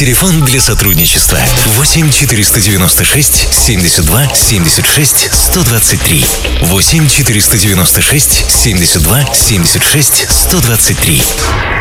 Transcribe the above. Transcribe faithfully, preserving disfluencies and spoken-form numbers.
Телефон для сотрудничества восемь четыреста девяносто шесть семьдесят два семьдесят шесть сто двадцать три. восемь четыреста девяносто шесть семьдесят два семьдесят шесть сто двадцать три.